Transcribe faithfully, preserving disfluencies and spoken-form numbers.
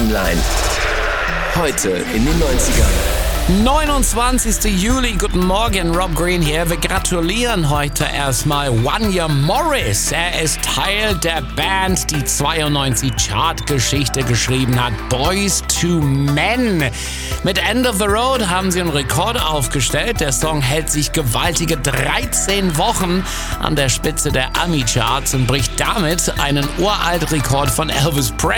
Timeline. Heute in den neunzigern. neunundzwanzigster Juli, guten Morgen, Rob Green hier. Wir gratulieren heute erstmal Wanya Morris. Er ist Teil der Band, die zweiundneunzig Chartgeschichte geschrieben hat, Boyz two Men. Mit End of the Road haben sie einen Rekord aufgestellt. Der Song hält sich gewaltige dreizehn Wochen an der Spitze der Ami-Charts und bricht damit einen Uralt-Rekord von Elvis Presley.